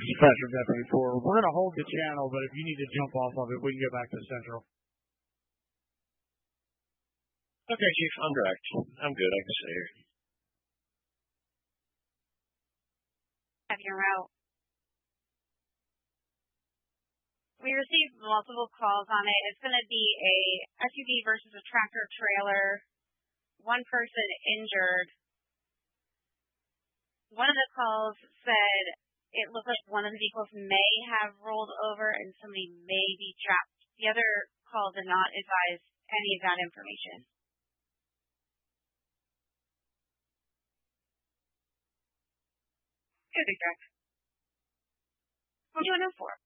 Dispatcher Deputy 4. We're going to hold the channel, but if you need to jump off of it, we can get back to Central. Okay, Chief, I'm direct. I'm good. I can stay here. Have your route. We received multiple calls on it. It's going to be a SUV versus a tractor trailer. One person injured. One of the calls said it looked like one of the vehicles may have rolled over and somebody may be trapped. The other call did not advise any of that information. Good, Jack. What do you want to know for?